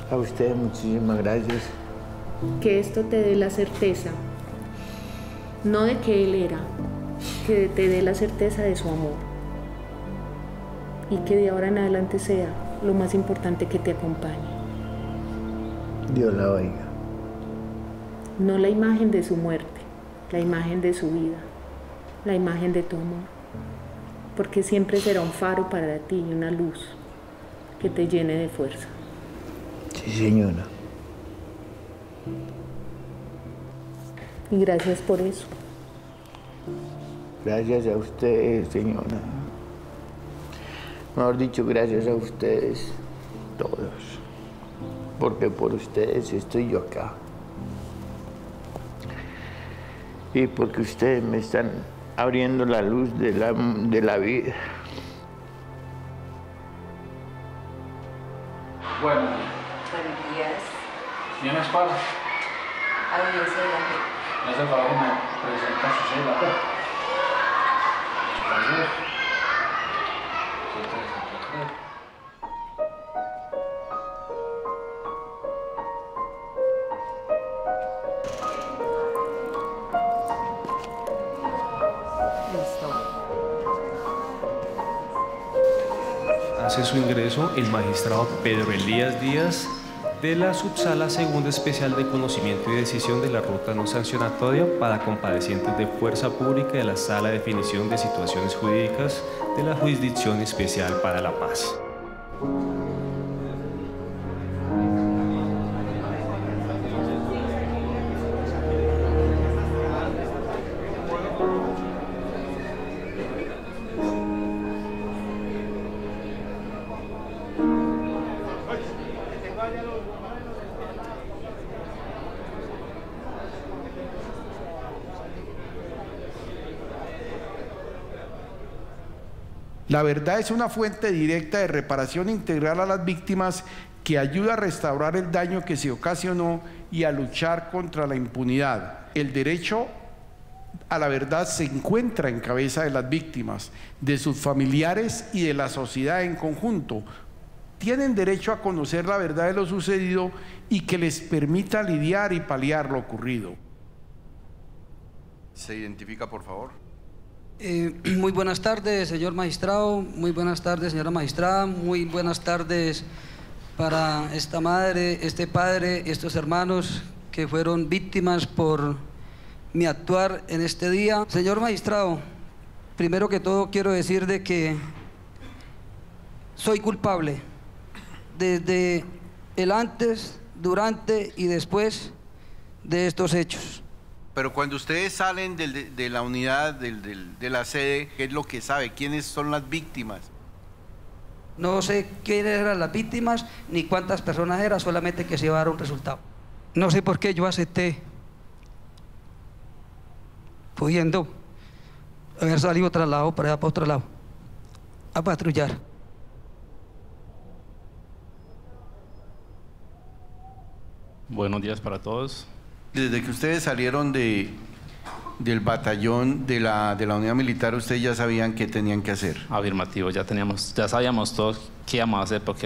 A usted muchísimas gracias. Que esto te dé la certeza, no de que Él era, que te dé la certeza de su amor. Y que de ahora en adelante sea lo más importante, que te acompañe. Dios la oiga. No la imagen de su muerte, la imagen de su vida, la imagen de tu amor. Porque siempre será un faro para ti y una luz que te llene de fuerza. Sí, señora. Y gracias por eso. Gracias a ustedes, señora. Mejor dicho, gracias a ustedes, todos. Porque por ustedes estoy yo acá. Y porque ustedes me están abriendo la luz de la vida. Bueno. Buenos días. ¿Quién es para? Audiencia de la gente. Me hace el favor que me presenta su cela. Gracias. Hace su ingreso el magistrado Pedro Elías Díaz de la Subsala Segunda Especial de Conocimiento y Decisión de la Ruta No Sancionatoria para compadecientes de fuerza pública de la Sala de Definición de Situaciones Jurídicas de la Jurisdicción Especial para la Paz. La verdad es una fuente directa de reparación integral a las víctimas que ayuda a restaurar el daño que se ocasionó y a luchar contra la impunidad. El derecho a la verdad se encuentra en cabeza de las víctimas, de sus familiares y de la sociedad en conjunto. Tienen derecho a conocer la verdad de lo sucedido y que les permita lidiar y paliar lo ocurrido. ¿Se identifica, por favor? Muy buenas tardes, señor magistrado, muy buenas tardes, señora magistrada, muy buenas tardes para esta madre, este padre, estos hermanos que fueron víctimas por mi actuar en este día. Señor magistrado, primero que todo quiero decir de que soy culpable desde el antes, durante y después de estos hechos. Pero cuando ustedes salen de la unidad, de la sede, ¿qué es lo que sabe? ¿Quiénes son las víctimas? No sé quiénes eran las víctimas, ni cuántas personas eran, solamente que se llevaron resultado. No sé por qué yo acepté, pudiendo haber salido traslado para allá, para otro lado, a patrullar. Buenos días para todos. Desde que ustedes salieron del batallón de la unidad militar, ¿ustedes ya sabían qué tenían que hacer? Afirmativo, ya sabíamos todos qué íbamos a hacer porque